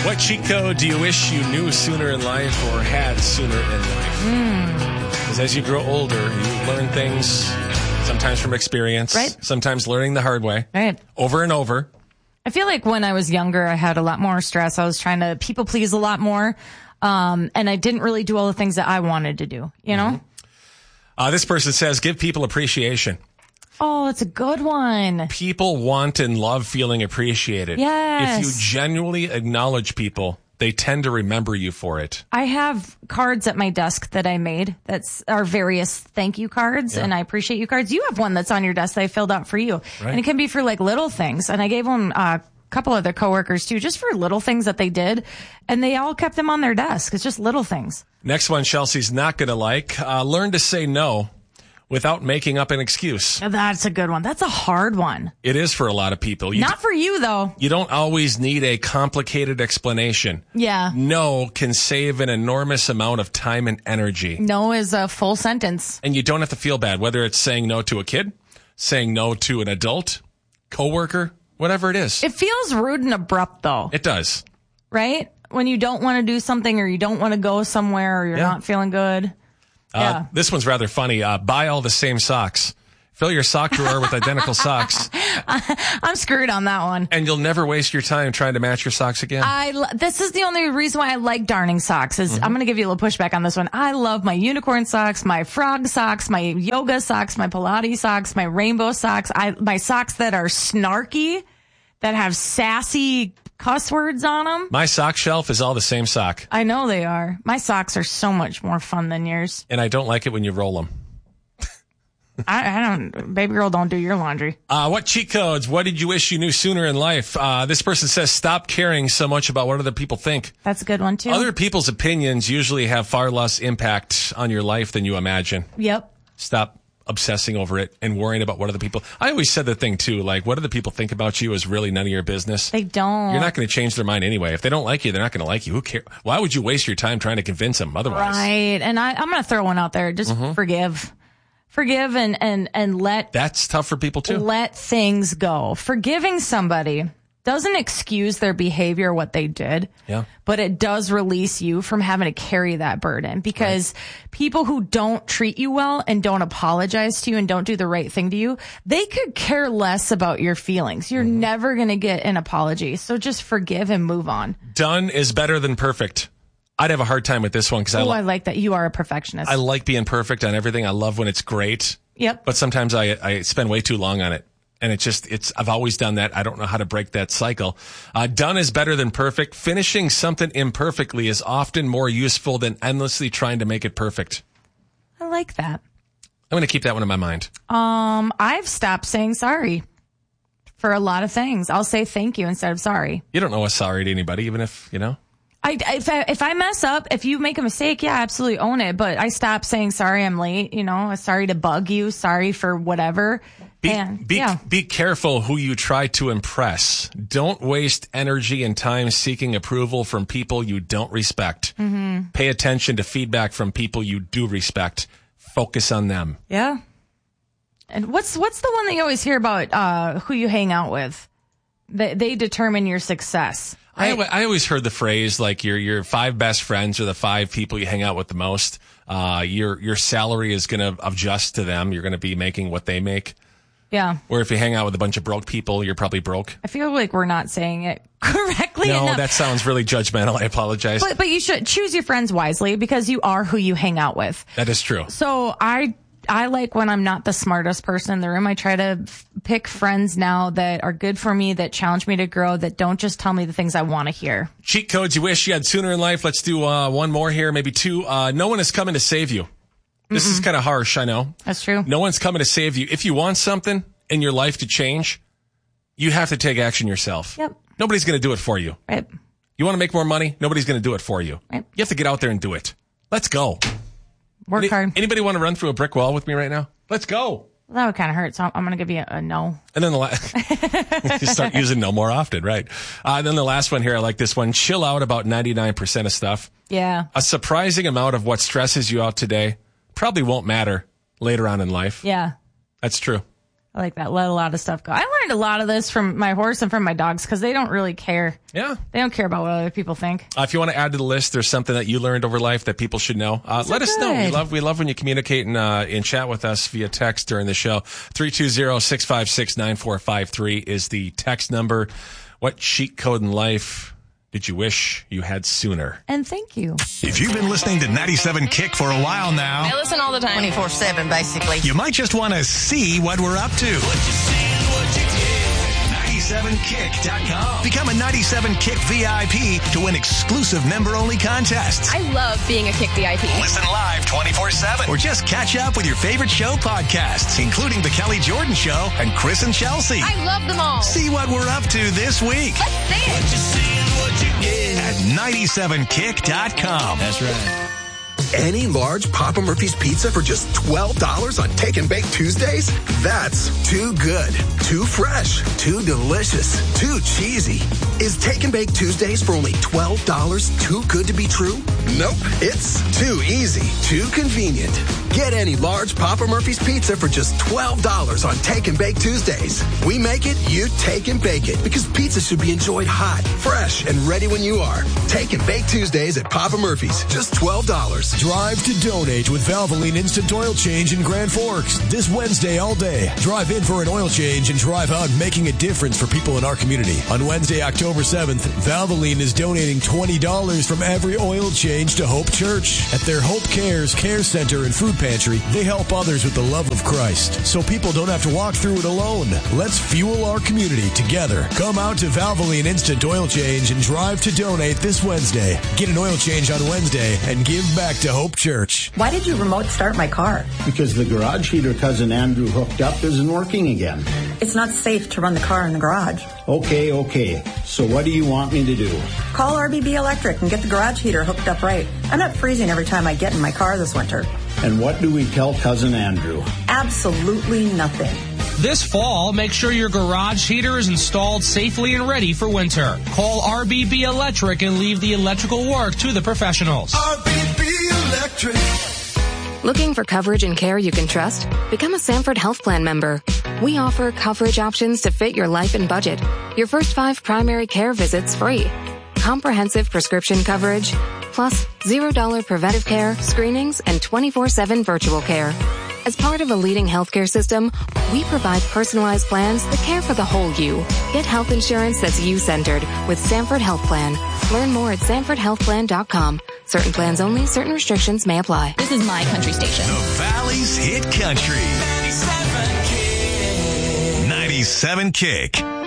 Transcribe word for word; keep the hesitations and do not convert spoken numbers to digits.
What cheat code do you wish you knew sooner in life or had sooner in life? Because mm. as you grow older, you learn things, sometimes from experience, right. sometimes learning the hard way, right. over and over. I feel like when I was younger, I had a lot more stress. I was trying to people please a lot more, um, and I didn't really do all the things that I wanted to do, you know? Mm-hmm. Uh, this person says, give people appreciation. Oh, it's a good one. People want and love feeling appreciated. Yes. If you genuinely acknowledge people, they tend to remember you for it. I have cards at my desk that I made that's our various thank you cards yeah. and I appreciate you cards. You have one that's on your desk that I filled out for you. Right. And it can be for like little things. And I gave them uh, a couple other coworkers too, just for little things that they did. And they all kept them on their desk. It's just little things. Next one, Chelsea's not going to like. Uh, learn to say no without making up an excuse. That's a good one. That's a hard one. It is for a lot of people. You Not d- for you, though. You don't always need a complicated explanation. Yeah. No can save an enormous amount of time and energy. No is a full sentence. And you don't have to feel bad, whether it's saying no to a kid, saying no to an adult, coworker, whatever it is. It feels rude and abrupt, though. It does. Right? When you don't want to do something or you don't want to go somewhere or you're yeah. not feeling good. Uh, yeah. This one's rather funny. Uh, buy all the same socks. Fill your sock drawer with identical socks. I'm screwed on that one. And you'll never waste your time trying to match your socks again. I this is the only reason why I like darning socks. Is mm-hmm. I'm going to give you a little pushback on this one. I love my unicorn socks, my frog socks, my yoga socks, my Pilates socks, my rainbow socks. I my socks that are snarky, that have sassy cuss words on them. My sock shelf is all the same sock. I know they are. My socks are so much more fun than yours. And I don't like it when you roll them. I, I don't, baby girl, don't do your laundry. Uh, what cheat codes? What did you wish you knew sooner in life? Uh, this person says, stop caring so much about what other people think. That's a good one too. Other people's opinions usually have far less impact on your life than you imagine. Yep. Stop obsessing over it and worrying about what other people. I always said the thing too, like what other people think about you is really none of your business. They don't. You're not going to change their mind anyway. If they don't like you, they're not going to like you. Who cares? Why would you waste your time trying to convince them otherwise? Right. And I, I'm going to throw one out there. Just mm-hmm. forgive. Forgive and, and, and let. That's tough for people too. Let things go. Forgiving somebody doesn't excuse their behavior, what they did. Yeah. But it does release you from having to carry that burden because right. people who don't treat you well and don't apologize to you and don't do the right thing to you, they could care less about your feelings. You're mm-hmm. never going to get an apology. So just forgive and move on. Done is better than perfect. I'd have a hard time with this one because I, oh, li- I like that. You are a perfectionist. I like being perfect on everything. I love when it's great. Yep. But sometimes I, I spend way too long on it. And it's just, it's, I've always done that. I don't know how to break that cycle. Uh, done is better than perfect. Finishing something imperfectly is often more useful than endlessly trying to make it perfect. I like that. I'm going to keep that one in my mind. Um, I've stopped saying sorry for a lot of things. I'll say thank you instead of sorry. You don't know what's sorry to anybody, even if, you know. I, if I, if I mess up, if you make a mistake, yeah, absolutely own it. But I stop saying sorry, I'm late, you know, sorry to bug you, sorry for whatever. Be, and, be, yeah. be careful who you try to impress. Don't waste energy and time seeking approval from people you don't respect. Mm-hmm. Pay attention to feedback from people you do respect. Focus on them. Yeah. And what's, what's the one that you always hear about, uh, who you hang out with? They, they determine your success. I, I always heard the phrase like your your five best friends are the five people you hang out with the most. Uh, your your salary is going to adjust to them. You're going to be making what they make. Yeah. Or if you hang out with a bunch of broke people, you're probably broke. I feel like we're not saying it correctly no, enough. that sounds really judgmental. I apologize. But but you should choose your friends wisely because you are who you hang out with. That is true. So I. I like when I'm not the smartest person in the room. I try to f- pick friends now that are good for me, that challenge me to grow, that don't just tell me the things I want to hear. Cheat codes you wish you had sooner in life. Let's do uh, one more here, maybe two. Uh, no one is coming to save you. This Mm-mm. is kind of harsh, I know. That's true. No one's coming to save you. If you want something in your life to change, you have to take action yourself. Yep. Nobody's going to do it for you. Right. You want to make more money? Nobody's going to do it for you. Right. You have to get out there and do it. Let's go. Work Any, hard. Anybody want to run through a brick wall with me right now? Let's go. Well, that would kind of hurt, so I'm going to give you a, a no. And then the last, you start using no more often, right? Uh, and then the last one here, I like this one. Chill out about ninety-nine percent of stuff. Yeah. A surprising amount of what stresses you out today probably won't matter later on in life. Yeah. That's true. I like that. Let a lot of stuff go. I learned a lot of this from my horse and from my dogs because they don't really care. Yeah. They don't care about what other people think. Uh, if you want to add to the list, there's something that you learned over life that people should know. Uh, let us know. We love we love when you communicate and, uh, and chat with us via text during the show. three two zero, six five six, nine four five three is the text number. What cheat code in life did you wish you had sooner? And thank you. If you've been listening to ninety-seven Kick for a while now, I listen all the time. twenty-four seven, basically. You might just want to see what we're up to. What you see and what you get. ninety-seven kick dot com. Become a ninety-seven Kick V I P to win exclusive member-only contests. I love being a Kick V I P. Listen live twenty-four seven. Or just catch up with your favorite show podcasts, including The Kelly Jordan Show and Chris and Chelsea. I love them all. See what we're up to this week. Let's see it. What you see and what you get. At ninety-seven kick dot com. That's right. Any large Papa Murphy's pizza for just twelve dollars on Take and Bake Tuesdays? That's too good, too fresh, too delicious, too cheesy. Is Take and Bake Tuesdays for only twelve dollars too good to be true? Nope, it's too easy, too convenient. Get any large Papa Murphy's pizza for just twelve dollars on Take and Bake Tuesdays. We make it, you take and bake it, because pizza should be enjoyed hot, fresh, and ready when you are. Take and Bake Tuesdays at Papa Murphy's, just twelve dollars. Drive to donate with Valvoline Instant Oil Change in Grand Forks this Wednesday all day. Drive in for an oil change and drive out making a difference for people in our community. On Wednesday, October seventh, Valvoline is donating twenty dollars from every oil change to Hope Church. At their Hope Cares Care Center and Food Pantry, they help others with the love of Christ, so people don't have to walk through it alone. Let's fuel our community together. Come out to Valvoline Instant Oil Change and drive to donate this Wednesday. Get an oil change on Wednesday and give back to Hope Church. Why did you remote start my car? Because the garage heater cousin Andrew hooked up isn't working again. It's not safe to run the car in the garage. Okay, okay. So what do you want me to do? Call R B B Electric and get the garage heater hooked up right. I'm not freezing every time I get in my car this winter. And what do we tell cousin Andrew? Absolutely nothing. This fall, make sure your garage heater is installed safely and ready for winter. Call R B B Electric and leave the electrical work to the professionals. R B B Electric. Looking for coverage and care you can trust? Become a Sanford Health Plan member. We offer coverage options to fit your life and budget. Your first five primary care visits free. Comprehensive prescription coverage, plus zero dollar preventive care, screenings, and twenty-four seven virtual care. As part of a leading healthcare system, we provide personalized plans that care for the whole you. Get health insurance that's you-centered with Sanford Health Plan. Learn more at sanford health plan dot com. Certain plans only, certain restrictions may apply. This is my country station. The Valley's Hit Country. ninety-seven Kick. ninety-seven Kick.